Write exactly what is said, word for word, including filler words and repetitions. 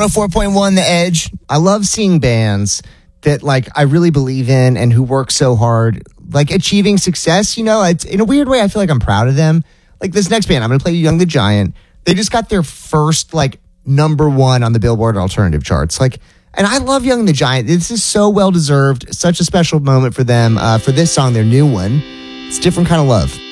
one oh four point one The Edge. I love seeing bands that like I really believe in and who work so hard, like achieving success. You know, it's, in a weird way, I feel like I'm proud of them. Like this next band, I'm going to play Young the Giant. They just got their first like number one on the Billboard alternative charts. Like, and I love Young the Giant. This is so well deserved. Such a special moment for them. Uh, for this song, their new one. It's a different kind of love.